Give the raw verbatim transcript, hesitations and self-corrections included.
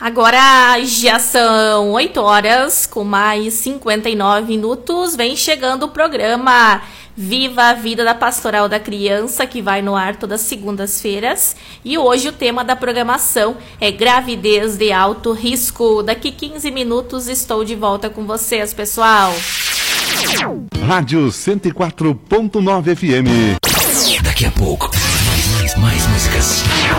Agora já são oito horas com mais cinquenta e nove minutos. Vem chegando o programa Viva a Vida da Pastoral da Criança, que vai no ar todas as segundas-feiras. E hoje o tema da programação é gravidez de alto risco. Daqui quinze minutos estou de volta com vocês, pessoal. Rádio cento e quatro ponto nove F M. Daqui a pouco, mais, mais, mais músicas.